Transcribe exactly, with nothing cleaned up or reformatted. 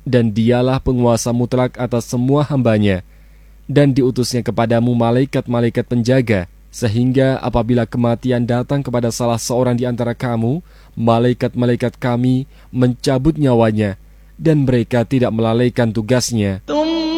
dan dialah penguasa mutlak atas semua hambanya, dan diutusnya kepadamu malaikat-malaikat penjaga, sehingga apabila kematian datang kepada salah seorang di antara kamu, malaikat-malaikat kami mencabut nyawanya, dan mereka tidak melalaikan tugasnya.